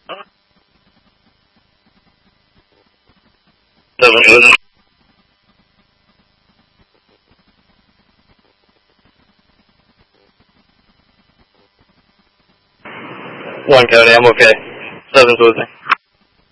7. One Cody, I'm okay. 7's with me.